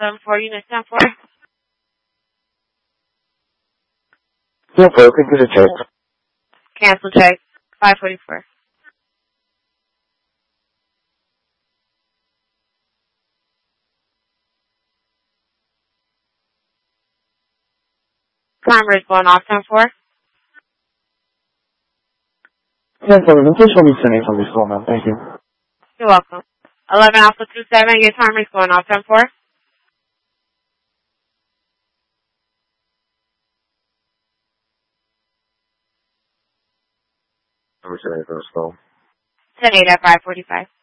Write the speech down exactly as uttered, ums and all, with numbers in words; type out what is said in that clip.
seven four, unit ten four. Yeah, broken to the check. Cancel check. five forty-four. Timer is going off ten four. ten four, please hold me sending from this call, ma'am. Thank you. You're welcome. eleven Alpha two seven, your timer is going off ten four. I'm sending from this call. ten eight at five forty-five.